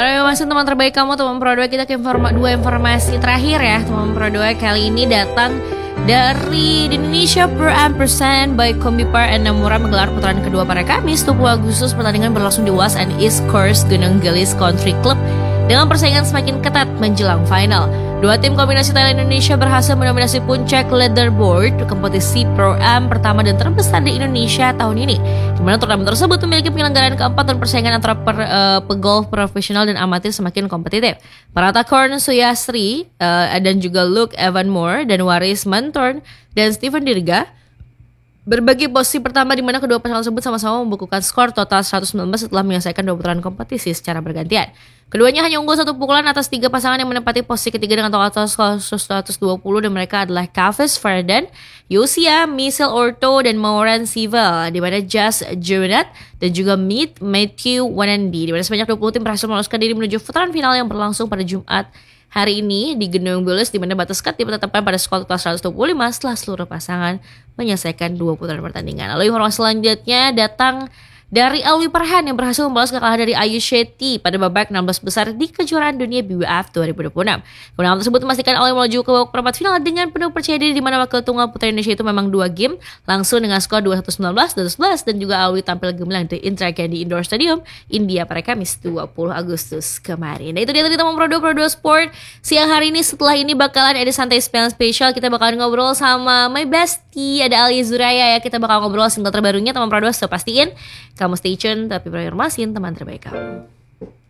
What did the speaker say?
Halo masih teman terbaik kamu, teman Pro 2. Kita ke dua informasi terakhir ya teman Pro 2. Kali ini datang dari Indonesia Per Ampersand by Kombiper and Namura menggelar putaran kedua pada Kamis 20 Agustus. Pertandingan berlangsung di West and East Coast Gunung Gelis Country Club dengan persaingan semakin ketat menjelang final. Dua tim kombinasi Thailand Indonesia berhasil mendominasi puncak leaderboard kompetisi Pro-Am pertama dan terbesar di Indonesia tahun ini, di mana turnamen tersebut memiliki penyelenggaraan keempat dan persaingan antara pegolf profesional dan amatir semakin kompetitif. Parata Korn Suyastri dan juga Luke Evan Moore dan Waris Mantorn dan Steven Dirga berbagi posisi pertama, di mana kedua pasangan tersebut sama-sama membukukan skor total 119 setelah menyelesaikan dua putaran kompetisi secara bergantian. Keduanya hanya unggul satu pukulan atas tiga pasangan yang menempati posisi ketiga dengan total skor 120, dan mereka adalah Kavis Ferdinand, Yosia Michel Orto dan Mauran Sivel, di mana Jas Jurnat dan juga Matthew Wanandi, di mana sebanyak 20 tim berhasil meloloskan diri menuju putaran final yang berlangsung pada Jumat hari ini di Gunung Gelis, di mana batas cut ditetapkan pada skor total 125 setelah seluruh pasangan menyelesaikan dua putaran pertandingan. Lalu informasi selanjutnya datang dari Alwi Perhan yang berhasil membalas kekalahan dari Ayu Shetty pada babak 16 besar di kejuaraan dunia BWF 2026. Kemenangan tersebut memastikan Alwi melaju ke babak perempat final dengan penuh percaya diri, di mana wakil tunggal putri Indonesia itu memang dua game langsung dengan skor 21-19 dan 11, dan juga Alwi tampil gemilang di Indira Gandhi Indoor Stadium, India pada Kamis 20 Agustus kemarin. Nah itu dia tadi teman Pro 2 Sport siang hari ini. Setelah ini bakalan ada santai spesial, kita bakalan ngobrol sama my bestie, ada Alia Zuraya ya. Kita bakal ngobrol single terbarunya teman Pro 2, so pastiin kamu stay tune, tapi informasi teman terbaik kamu.